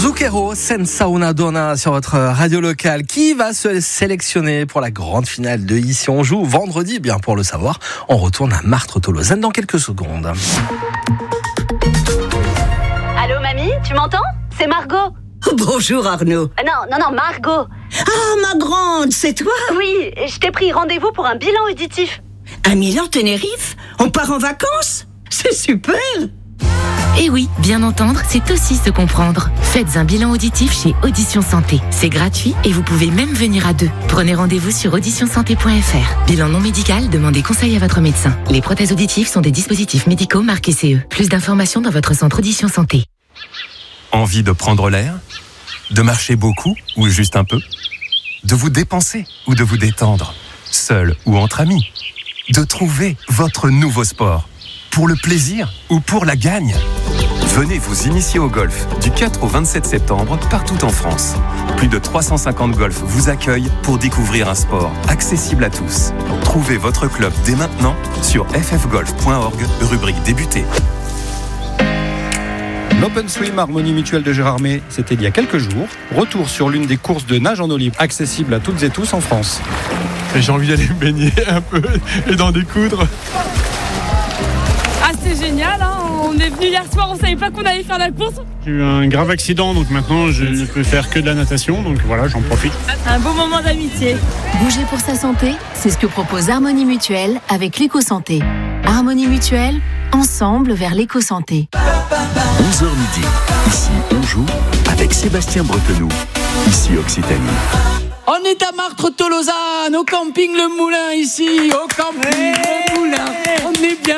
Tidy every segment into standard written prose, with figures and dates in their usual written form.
Zucchero, Senza una donna sur votre radio locale. Qui va se sélectionner pour la grande finale de Ici on joue vendredi? Bien, pour le savoir, on retourne à Martres-Tolosane dans quelques secondes. Allô mamie, tu m'entends? C'est Margot. Bonjour Arnaud. Non, Margot. Ah, ma grande, c'est toi? Oui, je t'ai pris rendez-vous pour un bilan auditif. À Milan-Tenerife? On part en vacances? C'est super! Et oui, bien entendre, c'est aussi se comprendre. Faites un bilan auditif chez Audition Santé. C'est gratuit et vous pouvez même venir à deux. Prenez rendez-vous sur auditionsanté.fr. Bilan non médical, demandez conseil à votre médecin. Les prothèses auditives sont des dispositifs médicaux marqués CE. Plus d'informations dans votre centre Audition Santé. Envie de prendre l'air? De marcher beaucoup ou juste un peu? De vous dépenser ou de vous détendre? Seul ou entre amis? De trouver votre nouveau sport? Pour le plaisir ou pour la gagne? Venez vous initier au golf du 4 au 27 septembre partout en France. Plus de 350 golfs vous accueillent pour découvrir un sport accessible à tous. Trouvez votre club dès maintenant sur ffgolf.org, rubrique débuter. L'Open Swim Harmonie Mutuelle de Gérardmer, c'était il y a quelques jours. Retour sur l'une des courses de nage en eau libre accessible à toutes et tous en France. Et j'ai envie d'aller me baigner un peu et d'en découdre. Ah, c'est génial, hein. On est venu hier soir, on savait pas qu'on allait faire la course. J'ai eu un grave accident, donc maintenant je ne peux faire que de la natation, donc voilà, j'en profite. Un beau moment d'amitié. Bouger pour sa santé, c'est ce que propose Harmonie Mutuelle avec l'éco-santé. Harmonie Mutuelle, ensemble vers l'éco-santé. 11h midi, ici on joue avec Sébastien Bretenoux, ici Occitanie. On est à Martres-Tolosane, au camping Le Moulin ici, au camping Le Moulin. On est bien,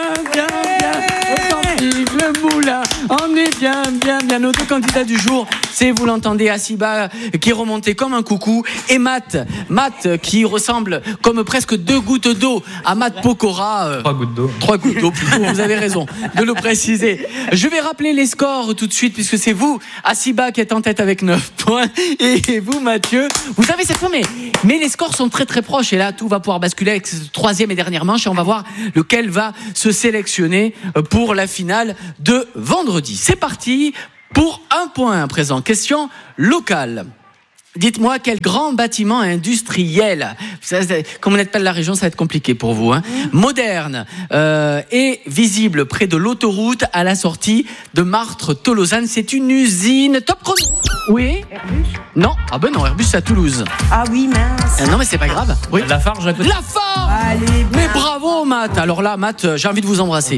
au camping Le Moulin. On est bien. Nos deux candidats du jour, c'est, vous l'entendez, Asiba qui est remonté comme un coucou et Matt qui ressemble comme presque 2 gouttes d'eau à Matt Pokora. 3 gouttes d'eau. 3 gouttes d'eau plutôt, vous avez raison de le préciser. Je vais rappeler les scores tout de suite puisque c'est vous, Asiba, qui êtes en tête avec 9 points et vous, Mathieu, vous avez cette fois, mais les scores sont très très proches et là tout va pouvoir basculer avec cette troisième et dernière manche et on va voir lequel va se sélectionner pour la finale de vendredi. C'est parti pour un point à présent. Question locale. Dites-moi quel grand bâtiment industriel, comme vous n'êtes pas de la région, ça va être compliqué pour vous, hein, moderne et visible près de l'autoroute à la sortie de Martres-Tolosane. C'est une usine top chrono. Oui. Airbus? Non. Ah ben non, Airbus c'est à Toulouse. Ah oui, mince. Non mais c'est pas grave. Oui. Lafarge. Lafarge. Allez, mais bravo Matt. Alors là Matt, j'ai envie de vous embrasser.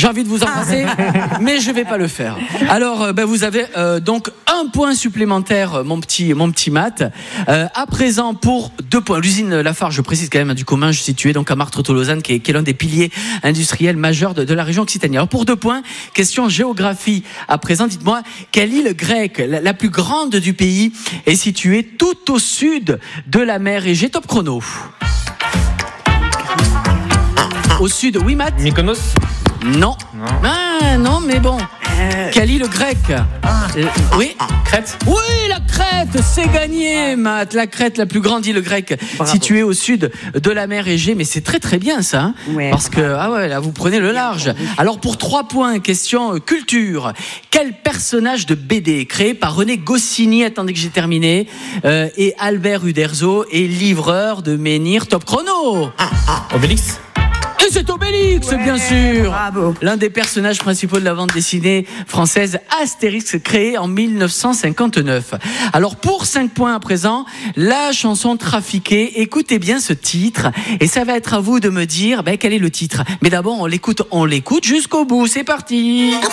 Mais je vais pas le faire. Alors vous avez donc un point supplémentaire, mon petit Matt. À présent pour 2 points. L'usine Lafarge, je précise quand même, du Comminges, située donc à Martres-Tolosane, qui est l'un des piliers industriels majeurs de la région Occitanie. Alors pour 2 points, question géographie. À présent, dites-moi quelle île grecque, la plus grande du pays, est située tout au sud de la mer Égée. Top chrono. Au sud, oui Matt? Mykonos? Non. Ah, non, mais bon. Quelle île grecque? Oui. Crète? Oui, la Crète, c'est gagné, Matt. La Crète, la plus grande île grecque, située au sud de la mer Égée. Mais c'est très très bien ça, hein, Ouais. parce que là vous prenez le large. Alors pour 3 points, question culture. Quel personnage de BD créé par René Goscinny, attendez que j'ai terminé, et Albert Uderzo est livreur de menhirs? Top chrono. Obélix? Et c'est Obélix, bien sûr. Bravo. L'un des personnages principaux de la bande dessinée française Astérix, créée en 1959. Alors pour 5 points à présent, la chanson Trafiquée. Écoutez bien ce titre et ça va être à vous de me dire quel est le titre. Mais d'abord on l'écoute jusqu'au bout. C'est parti.